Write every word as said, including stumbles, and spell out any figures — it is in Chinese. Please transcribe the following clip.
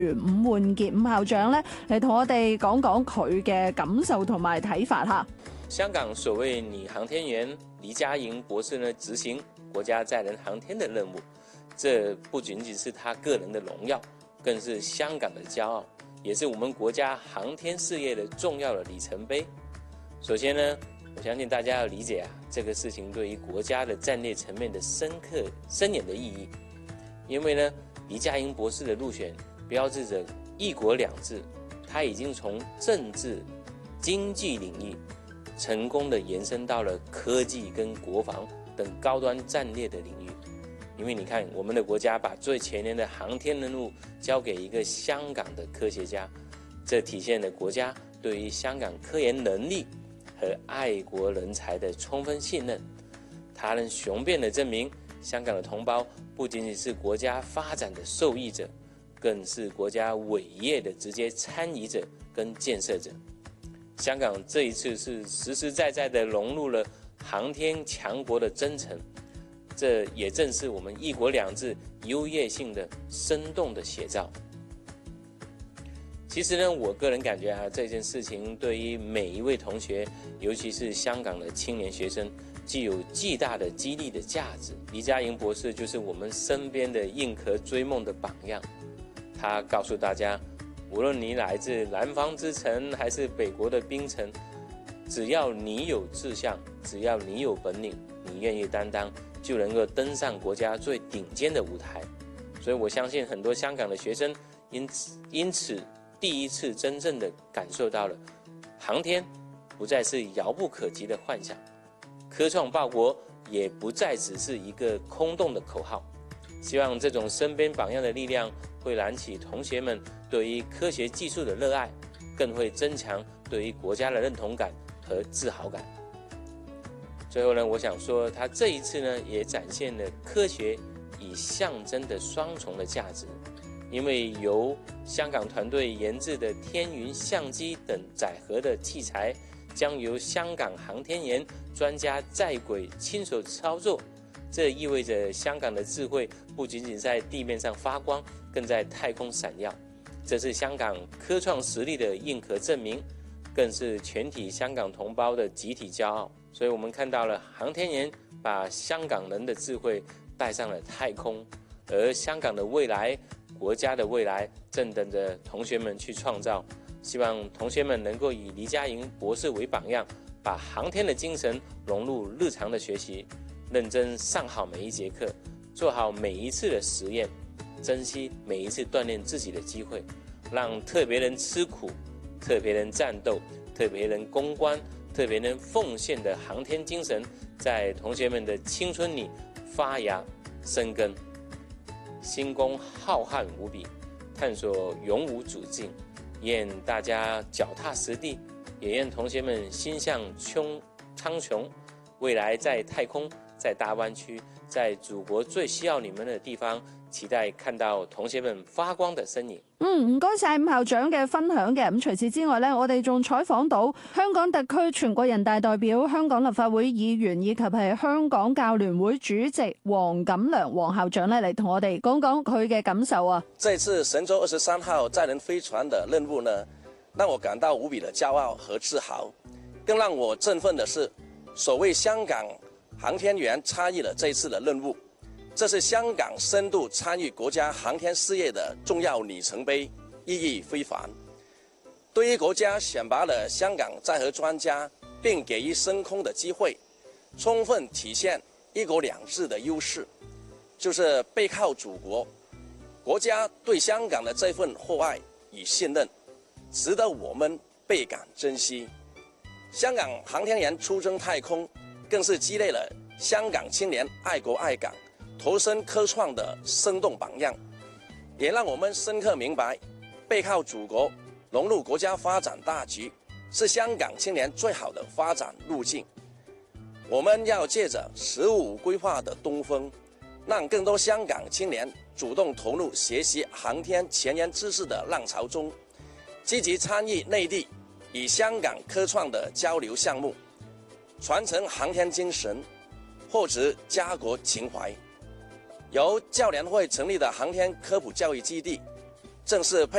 伍煥傑伍校長咧嚟同我哋講講佢嘅感受同埋睇法嚇。 香港首位女航天員黎佳莹博士呢，執行國家載人航天的任務，這不僅僅是她個人的榮耀，更是香港的驕傲，也是我們國家航天事業的重要的里程碑。首先呢，我相信大家要理解啊，這個事情對於國家的戰略層面的深刻深遠的意義。因為呢，黎佳莹博士的入選標誌着一國兩制，他已經從政治、經濟領域成功的延伸到了科技跟國防等高端戰略的領域。因為你看，我們的國家把最前沿的航天任務交給一個香港的科學家，這體現了國家對於香港科研能力和愛國人才的充分信任。它能雄辯地證明，香港的同胞不僅僅是國家發展的受益者，更是國家偉業的直接參與者跟建設者。香港這一次是實實在在地融入了航天強國的征程，這也正是我們一國兩制優越性的生動的寫照。其實呢，我個人感覺啊，這件事情對於每一位同學，尤其是香港的青年學生，具有巨大的激勵的價值。黎佳莹博士就是我們身邊的硬殼追夢的榜樣。他告訴大家，無論你來自南方之城還是北國的冰城，只要你有志向，只要你有本領，你願意擔當，就能夠登上國家最頂尖的舞台。所以我相信很多香港的學生因此因此第一次真正的感受到了航天不再是遙不可及的幻想，科創報國也不再只是一個空洞的口號。希望這種身邊榜樣的力量會燃起同學們對於科學技術的熱愛，更會增強對於國家的認同感和自豪感。最後呢，我想說，他這一次呢，也展現了科學以象徵的雙重的價值。因為由香港團隊研製的天雲相機等載荷的器材，將由香港航天員專家在軌親手操作，這意味着香港的智慧不僅僅在地面上發光，更在太空閃耀。這是香港科創實力的硬殼證明，更是全體香港同胞的集體驕傲。所以我們看到了航天員把香港人的智慧帶上了太空，而香港的未來，國家的未來正等着同學們去創造。希望同學們能夠以黎佳莹博士為榜樣，把航天的精神融入日常的學習，認真上好每一節課，做好每一次的實驗，珍惜每一次鍛鍊自己的機會，讓特別人吃苦、特別人戰鬥、特別人攻關、特別人奉獻的航天精神，在同學們的青春裡發芽生根。星空浩瀚無比，探索永無止境。願大家腳踏實地，也願同學們心向穹蒼穹。未來在太空，在大灣區，在祖國最需要你們的地方，期待看到同學們發光的身影。 嗯，唔該晒伍校長嘅分享嘅。咁除此之外呢，我哋仲採訪到香港特區全國人大代表、香港立法會議員以及係香港教聯會主席黃錦良黃校長咧嚟同我哋講講佢嘅感受啊。 這次神舟二十三號載人飛船的任務呢，讓我感到無比的驕傲和自豪。更讓我振奮的是，首位香港航天員參與了這次的任務。這是香港深度參與國家航天事業的重要里程碑，意義非凡。對於國家選拔了香港載荷專家，並給予升空的機會，充分體現一國兩制的優勢，就是背靠祖國，國家對香港的這份厚愛與信任，值得我們倍感珍惜。香港航天員出征太空，更是激勵了香港青年愛國愛港、投身科創的生動榜樣，也讓我們深刻明白，背靠祖國，融入國家發展大局，是香港青年最好的發展路徑。我們要借着“十五”規劃的東風，讓更多香港青年主動投入學習航天前沿知識的浪潮中，積極參與內地與香港科創的交流項目，傳承航天精神，厚植家國情懷。由教聯會成立的航天科普教育基地， 正式配